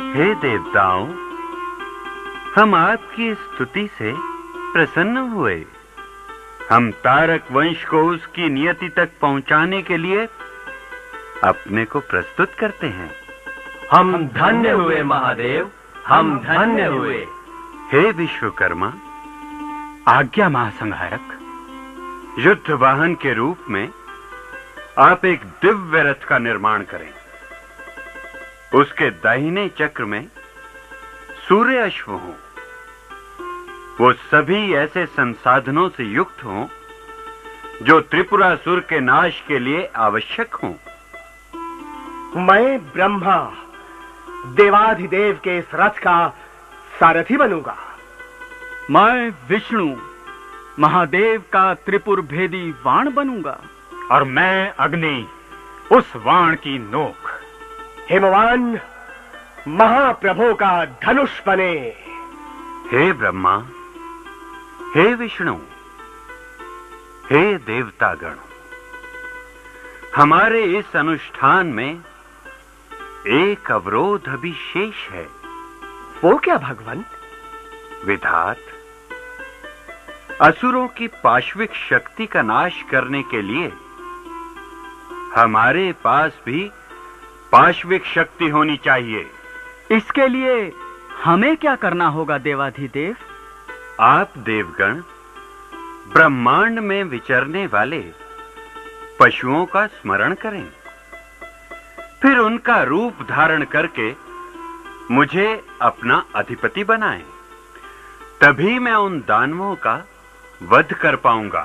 हे देवताओं, हम आपकी स्तुति से प्रसन्न हुए। हम तारक वंश को उसकी नियति तक पहुंचाने के लिए अपने को प्रस्तुत करते हैं। हम धन्य हुए महादेव, हम धन्य हुए। हे विश्वकर्मा, आज्ञा महासंहारक। युद्ध वाहन के रूप में आप एक दिव्य रथ का निर्माण करें। उसके दाहिने चक्र में सूर्य अश्व हों। वो सभी ऐसे संसाधनों से युक्त हों जो त्रिपुरासुर के नाश के लिए आवश्यक हों। मैं ब्रह्मा देवाधिदेव के इस रथ का सारथी बनूंगा। मैं विष्णु महादेव का त्रिपुर भेदी वाण बनूंगा। और मैं अग्नि, उस वाण की नोक। हिमवान महाप्रभु का धनुष बने। हे ब्रह्मा, हे विष्णु, हे देवतागण, हमारे इस अनुष्ठान में एक अवरोध अभी शेष है। वो क्या भगवान? विधात, असुरों की पाश्विक शक्ति का नाश करने के लिए हमारे पास भी पाश्विक शक्ति होनी चाहिए। इसके लिए हमें क्या करना होगा देवाधिदेव? आप देवगण ब्रह्मांड में विचरने वाले पशुओं का स्मरण करें, फिर उनका रूप धारण करके मुझे अपना अधिपति बनाएं। तभी मैं उन दानवों का वध कर पाऊंगा।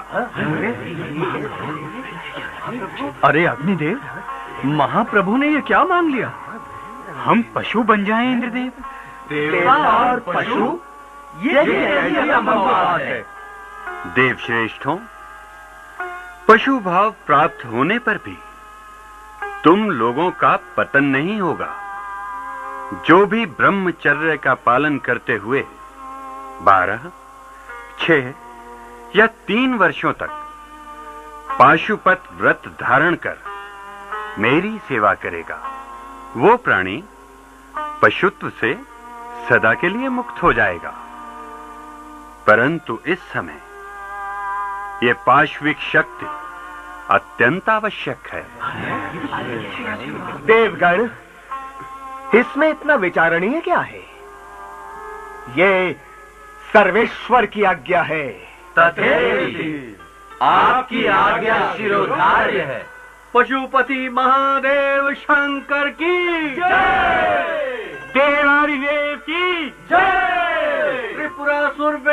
अरे अग्निदेव, महाप्रभु ने ये क्या मांग लिया? हम पशु बन जाएं इंद्रदेव? देवता और पशु, ये कैसी संभव बात है? देव श्रेष्ठों, पशु भाव प्राप्त होने पर भी तुम लोगों का पतन नहीं होगा। जो भी ब्रह्मचर्य का पालन करते हुए 12, 6 या 3 वर्षों तक पाशुपत व्रत धारण कर मेरी सेवा करेगा, वो प्राणी पशुत्व से सदा के लिए मुक्त हो जाएगा। परंतु इस समय ये पाश्विक शक्ति अत्यंत आवश्यक है। देवगण, इसमें इतना विचारणीय क्या है? ये सर्वेश्वर की आज्ञा है। तथेति, आपकी आज्ञा शिरोधार्य है। पशुपति महादेव शंकर की जय। देवाधिदेव की जय। त्रिपुरासुर